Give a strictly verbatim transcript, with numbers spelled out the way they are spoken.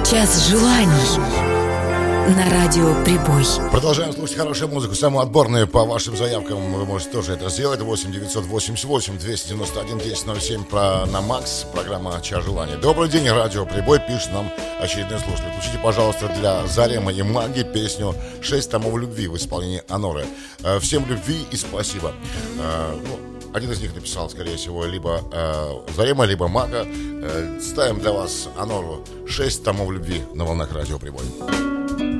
Час желаний на радио Прибой. Продолжаем слушать хорошую музыку, самую отборную по вашим заявкам. Вы можете тоже это сделать. восемь девятьсот восемьдесят восемь двести девяносто один десять ноль семь про, на Макс, программа «Час желаний». Добрый день, радио Прибой, пишет нам очередной слушатель. Включите, пожалуйста, для Заремы и Маги песню «Шесть томов любви» в исполнении Аноры. Всем любви и спасибо. Ну, один из них написал, скорее всего, либо э, Зарема, либо Мага. Э, ставим для вас Анору «Шесть томов любви» на волнах радио Прибой.